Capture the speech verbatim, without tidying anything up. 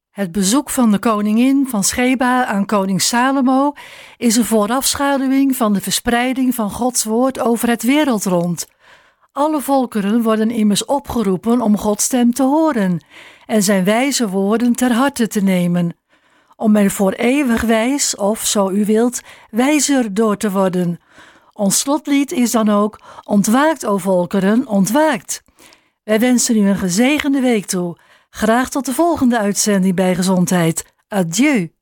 Het bezoek van de koningin van Sheba aan koning Salomo is een voorafschaduwing van de verspreiding van Gods woord over het wereldrond. Alle volkeren worden immers opgeroepen om Gods stem te horen en zijn wijze woorden ter harte te nemen, om er voor eeuwig wijs, of zo u wilt, wijzer door te worden. Ons slotlied is dan ook: ontwaakt, o volkeren, ontwaakt. Wij wensen u een gezegende week toe. Graag tot de volgende uitzending bij Gezondheid. Adieu.